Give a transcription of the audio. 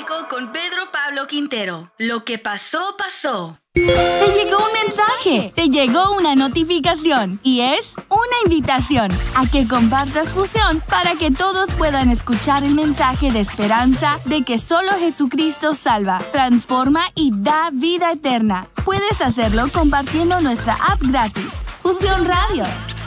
México con Pedro Pablo Quintero. Lo que pasó, pasó. Te llegó un mensaje, te llegó una notificación y es una invitación a que compartas Fusión para que todos puedan escuchar el mensaje de esperanza de que solo Jesucristo salva, transforma y da vida eterna. Puedes hacerlo compartiendo nuestra app gratis, Fusión Radio.